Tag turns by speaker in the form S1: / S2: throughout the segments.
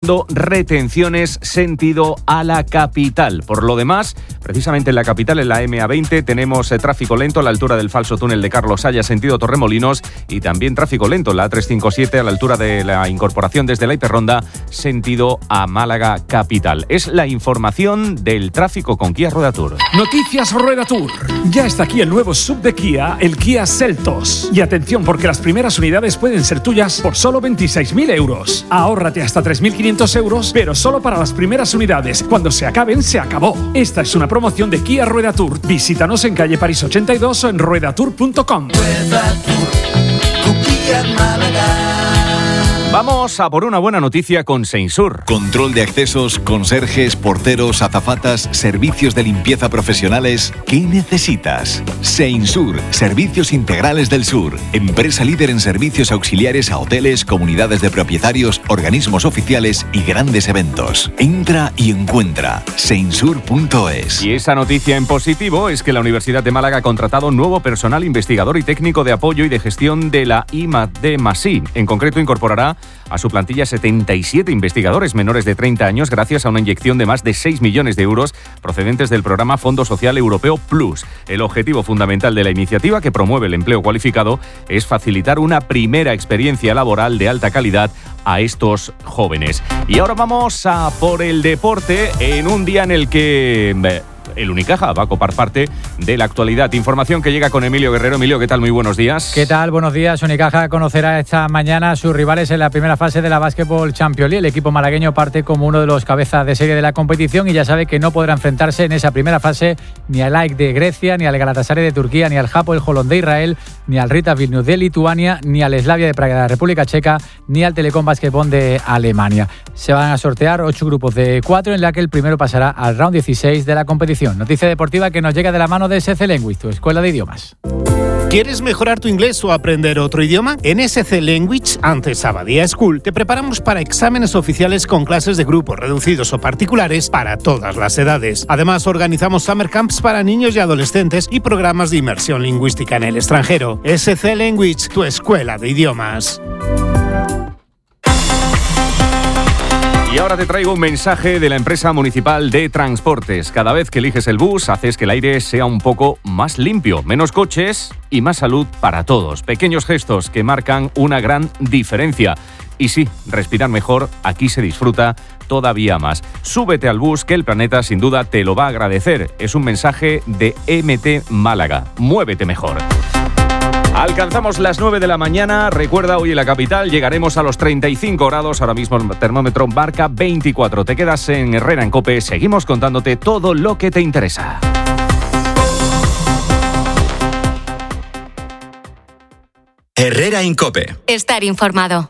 S1: Retenciones sentido a la capital. Por lo demás, precisamente en la capital, en la MA20, tenemos tráfico lento a la altura del falso túnel de Carlos Haya, sentido Torremolinos, y también tráfico lento en la A357 a la altura de la incorporación desde la Hiperronda, sentido a Málaga capital. Es la información del tráfico con Kia Rueda Tour.
S2: Noticias Rueda Tour. Ya está aquí el nuevo sub de Kia, el Kia Seltos. Y atención, porque las primeras unidades pueden ser tuyas por solo 26.000 euros. Ahórrate hasta 3.500 euros, pero solo para las primeras unidades. Cuando se acaben, se acabó. Esta es una promoción de Kia Rueda Tour. Visítanos en calle París 82 o en ruedatour.com.
S3: Rueda Tour, tu Kia Málaga.
S1: Vamos a por una buena noticia con Seinsur.
S4: Control de accesos, conserjes, porteros, azafatas, servicios de limpieza profesionales. ¿Qué necesitas? Seinsur, Servicios Integrales del Sur. Empresa líder en servicios auxiliares a hoteles, comunidades de propietarios, organismos oficiales y grandes eventos. Entra y encuentra seinsur.es.
S1: Y esa noticia en positivo es que la Universidad de Málaga ha contratado nuevo personal investigador y técnico de apoyo y de gestión de la I+D+I. En concreto, incorporará a su plantilla 77 investigadores menores de 30 años gracias a una inyección de más de 6 millones de euros procedentes del programa Fondo Social Europeo Plus. El objetivo fundamental de la iniciativa, que promueve el empleo cualificado, es facilitar una primera experiencia laboral de alta calidad a estos jóvenes. Y ahora vamos a por el deporte en un día en el que el Unicaja va a copar parte de la actualidad. Información que llega con Emilio Guerrero. Emilio, ¿qué tal? Muy buenos días.
S5: ¿Qué tal? Buenos días. Unicaja conocerá esta mañana a sus rivales en la primera fase de la Basketball Champions League. El equipo malagueño parte como uno de los cabezas de serie de la competición y ya sabe que no podrá enfrentarse en esa primera fase ni al AEK de Grecia, ni al Galatasaray de Turquía, ni al Hapoel de Israel, ni al Ritas Vilnius de Lituania, ni al Slavia de Praga de la República Checa, ni al Telekom Basketball de Alemania. Se van a sortear 8 grupos de 4 en la que el primero pasará al round 16 de la competición. Noticia deportiva que nos llega de la mano de SC Language, tu escuela de idiomas.
S6: ¿Quieres mejorar tu inglés o aprender otro idioma? En SC Language, antes Abadía School, te preparamos para exámenes oficiales con clases de grupos reducidos o particulares para todas las edades. Además, organizamos summer camps para niños y adolescentes y programas de inmersión lingüística en el extranjero. SC Language, tu escuela de idiomas.
S1: Y ahora te traigo un mensaje de la empresa municipal de transportes. Cada vez que eliges el bus, haces que el aire sea un poco más limpio, menos coches y más salud para todos. Pequeños gestos que marcan una gran diferencia. Y sí, respirar mejor, aquí se disfruta todavía más. Súbete al bus que el planeta sin duda te lo va a agradecer. Es un mensaje de MT Málaga. Muévete mejor. Alcanzamos las 9 de la mañana. Recuerda, hoy en la capital llegaremos a los 35 grados. Ahora mismo el termómetro marca 24. Te quedas en Herrera en COPE. Seguimos contándote todo lo que te interesa.
S4: Herrera en COPE.
S7: Estar informado.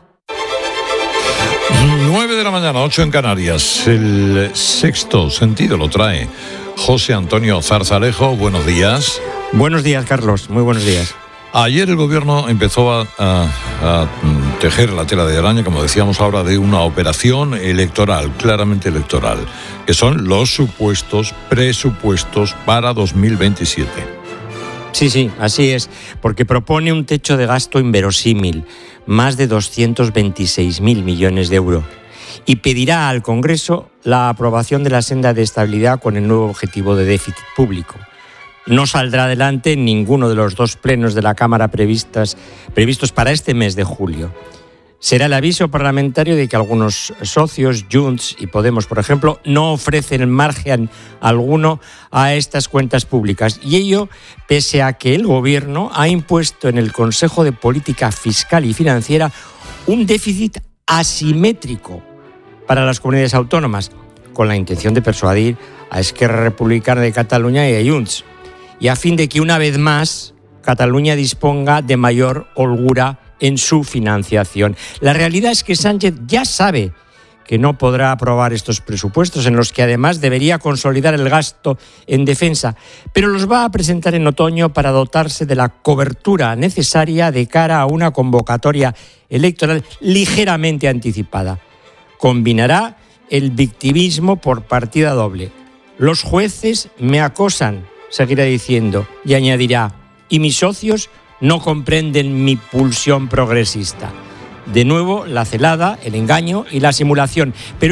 S8: 9 de la mañana, 8 en Canarias. El sexto sentido lo trae José Antonio Zarzalejo. Buenos días.
S9: Buenos días, Carlos. Muy buenos días.
S8: Ayer el gobierno empezó a tejer la tela de araña, como decíamos ahora, de una operación electoral, claramente electoral, que son los supuestos presupuestos para 2027.
S9: Sí, así es, porque propone un techo de gasto inverosímil, más de 226.000 millones de euros, y pedirá al Congreso la aprobación de la senda de estabilidad con el nuevo objetivo de déficit público. No saldrá adelante en ninguno de los 2 plenos de la Cámara previstos para este mes de julio. Será el aviso parlamentario de que algunos socios, Junts y Podemos, por ejemplo, no ofrecen margen alguno a estas cuentas públicas. Y ello pese a que el Gobierno ha impuesto en el Consejo de Política Fiscal y Financiera un déficit asimétrico para las comunidades autónomas, con la intención de persuadir a Esquerra Republicana de Cataluña y a Junts, y a fin de que una vez más Cataluña disponga de mayor holgura en su financiación. La realidad es que Sánchez ya sabe que no podrá aprobar estos presupuestos, en los que además debería consolidar el gasto en defensa, pero los va a presentar en otoño para dotarse de la cobertura necesaria de cara a una convocatoria electoral ligeramente anticipada. Combinará el victimismo por partida doble. Los jueces me acosan, seguirá diciendo, y añadirá, y mis socios no comprenden mi pulsión progresista. de nuevo la celada, el engaño y la simulación. Pero